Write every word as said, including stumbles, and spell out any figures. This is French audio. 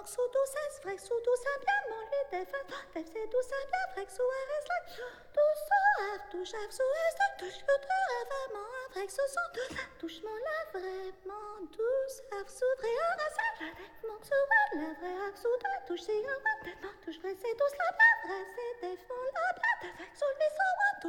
sous douce, vrai, sous douce, bien, mon lui, des fêtes, des c'est douce, bien, vrai, sous arrêt, là, douce, touche, sous est, touche, vraiment, vrai, sous son, touche-moi là, vraiment, douce, sous vrai, arrêt, mon sous, la vraie, sous deux, touche, c'est un, touche, vrai, c'est douce, la, vrai, c'est des fonds, la, sous lui, son,